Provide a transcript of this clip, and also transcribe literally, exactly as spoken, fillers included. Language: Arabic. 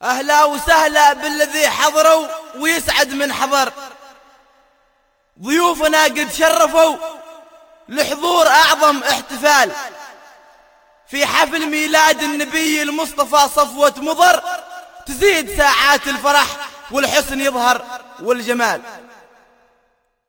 أهلا وسهلا بالذي حضروا ويسعد من حضر. ضيوفنا قد شرفوا لحضور أعظم احتفال في حفل ميلاد النبي المصطفى صفوة مضر، تزيد ساعات الفرح والحسن يظهر والجمال.